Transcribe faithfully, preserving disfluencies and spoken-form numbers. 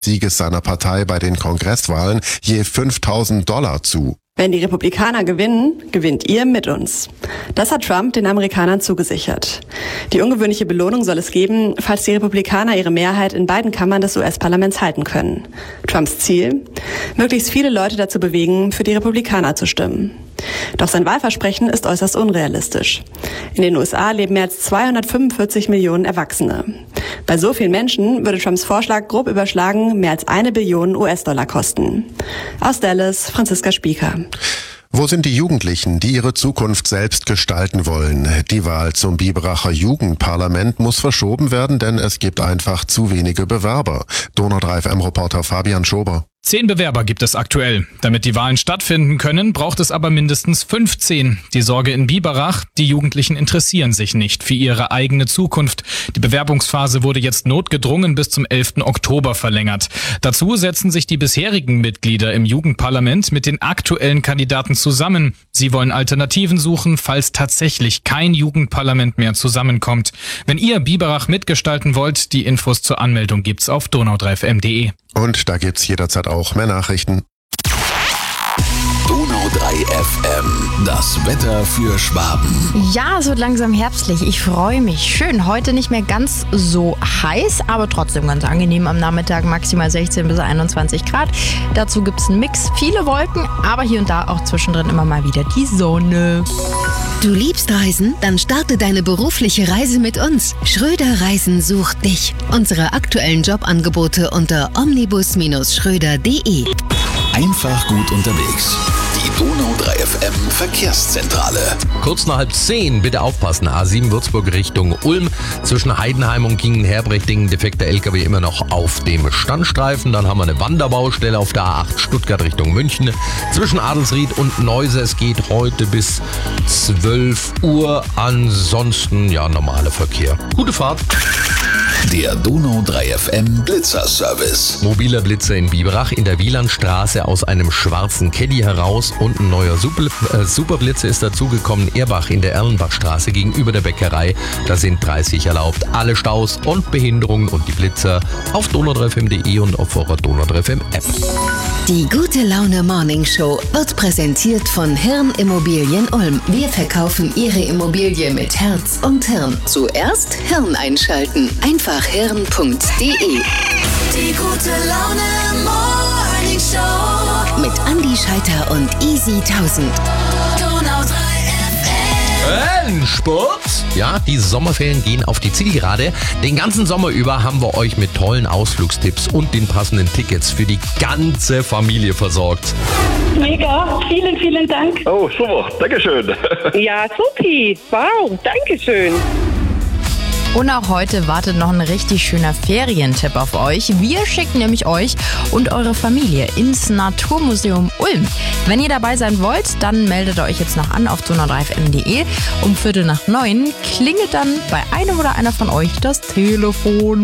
Sieges seiner Partei bei den Kongresswahlen je fünftausend Dollar zu. Wenn die Republikaner gewinnen, gewinnt ihr mit uns. Das hat Trump den Amerikanern zugesichert. Die ungewöhnliche Belohnung soll es geben, falls die Republikaner ihre Mehrheit in beiden Kammern des U S-Parlaments halten können. Trumps Ziel? Möglichst viele Leute dazu bewegen, für die Republikaner zu stimmen. Doch sein Wahlversprechen ist äußerst unrealistisch. In den U S A leben mehr als zweihundertfünfundvierzig Millionen Erwachsene. Bei so vielen Menschen würde Trumps Vorschlag grob überschlagen mehr als eine Billion U S-Dollar kosten. Aus Dallas, Franziska Spieker. Wo sind die Jugendlichen, die ihre Zukunft selbst gestalten wollen? Die Wahl zum Biberacher Jugendparlament muss verschoben werden, denn es gibt einfach zu wenige Bewerber. Donau drei F M-Reporter Fabian Schober. Zehn Bewerber gibt es aktuell. Damit die Wahlen stattfinden können, braucht es aber mindestens fünfzehn. Die Sorge in Biberach: die Jugendlichen interessieren sich nicht für ihre eigene Zukunft. Die Bewerbungsphase wurde jetzt notgedrungen bis zum elften Oktober verlängert. Dazu setzen sich die bisherigen Mitglieder im Jugendparlament mit den aktuellen Kandidaten zusammen. Sie wollen Alternativen suchen, falls tatsächlich kein Jugendparlament mehr zusammenkommt. Wenn ihr Biberach mitgestalten wollt, die Infos zur Anmeldung gibt's auf donau drei f m punkt de. Und da gibt's jederzeit auch mehr Nachrichten. Donau drei F M, das Wetter für Schwaben. Ja, es wird langsam herbstlich. Ich freue mich. Schön, heute nicht mehr ganz so heiß, aber trotzdem ganz angenehm. Am Nachmittag maximal sechzehn bis einundzwanzig Grad. Dazu gibt es einen Mix, viele Wolken, aber hier und da auch zwischendrin immer mal wieder die Sonne. Du liebst Reisen? Dann starte deine berufliche Reise mit uns. Schröder Reisen sucht dich. Unsere aktuellen Jobangebote unter omnibus Ströder punkt de. Einfach gut unterwegs. Die Donau drei F M Verkehrszentrale. Kurz nach halb zehn, bitte aufpassen. A sieben Würzburg Richtung Ulm. Zwischen Heidenheim und Kingen-Herbrechtingen defekter L K W immer noch auf dem Standstreifen. Dann haben wir eine Wanderbaustelle auf der A acht Stuttgart Richtung München. Zwischen Adelsried und Neuse. Es geht heute bis zwölf Uhr. Ansonsten, ja, normaler Verkehr. Gute Fahrt. Der Donau drei F M Blitzer-Service. Mobiler Blitzer in Biberach, in der Wielandstraße aus einem schwarzen Caddy heraus und ein neuer Super, äh, Superblitzer ist dazugekommen. Erbach in der Erlenbachstraße gegenüber der Bäckerei. Da sind dreißig erlaubt. Alle Staus und Behinderungen und die Blitzer auf donau drei f m punkt de und auf eurer Donau drei F M App. Die Gute Laune Morning Show wird präsentiert von Hirn Immobilien Ulm. Wir verkaufen Ihre Immobilie mit Herz und Hirn. Zuerst Hirn einschalten. Einfach hirn punkt de. Die Gute Laune Morning Show mit Andi Scheiter und Easy tausend. Donau drei F M. Endspurt! Ja, die Sommerferien gehen auf die Zielgerade. Den ganzen Sommer über haben wir euch mit tollen Ausflugstipps und den passenden Tickets für die ganze Familie versorgt. Mega, vielen, vielen Dank. Oh, super, Dankeschön. Ja, supi, wow, Dankeschön. Und auch heute wartet noch ein richtig schöner Ferientipp auf euch. Wir schicken nämlich euch und eure Familie ins Naturmuseum Ulm. Wenn ihr dabei sein wollt, dann meldet euch jetzt noch an auf donau drei f m punkt de. Um Viertel nach neun klingelt dann bei einem oder einer von euch das Telefon.